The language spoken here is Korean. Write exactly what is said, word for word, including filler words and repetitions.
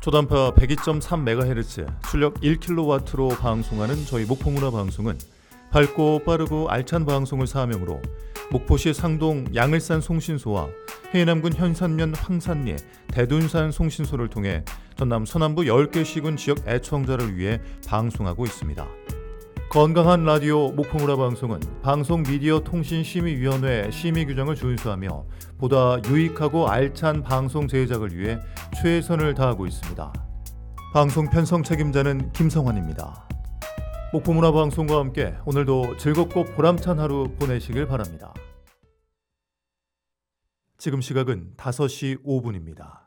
초단파 백이 점 삼 메가헤르츠, 출력 일 킬로와트로 방송하는 저희 목포문화방송은 밝고 빠르고 알찬 방송을 사명으로 목포시 상동 양을산 송신소와 해남군 현산면 황산리, 대둔산 송신소를 통해 전남 서남부 열 개 시군 지역 애청자를 위해 방송하고 있습니다. 건강한 라디오 목포문화방송은 방송미디어통신심의위원회 심의 규정을 준수하며 보다 유익하고 알찬 방송 제작을 위해 최선을 다하고 있습니다. 방송 편성 책임자는 김성환입니다. 목포문화방송과 함께 오늘도 즐겁고 보람찬 하루 보내시길 바랍니다. 지금 시각은 다섯 시 오 분입니다.